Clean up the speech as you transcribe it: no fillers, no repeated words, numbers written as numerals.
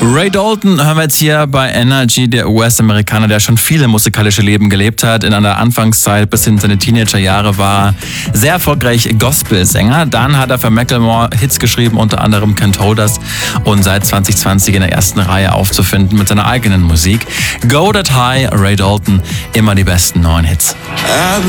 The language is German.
Ray Dalton hören wir jetzt hier bei Energy, der US-Amerikaner, der schon viele musikalische Leben gelebt hat. In einer Anfangszeit bis in seine Teenagerjahre war er sehr erfolgreich Gospelsänger. Dann hat er für Macklemore Hits geschrieben, unter anderem Can't Hold Us, und seit 2020 in der ersten Reihe aufzufinden mit seiner eigenen Musik. Go That High, Ray Dalton, immer die besten neuen Hits.